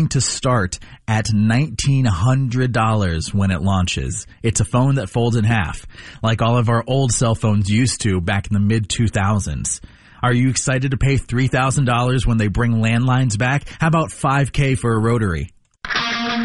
going to start at $1,900 when it launches. It's a phone that folds in half, like all of our old cell phones used to back in the mid-2000s. Are you excited to pay $3,000 when they bring landlines back? How about $5,000 for a rotary?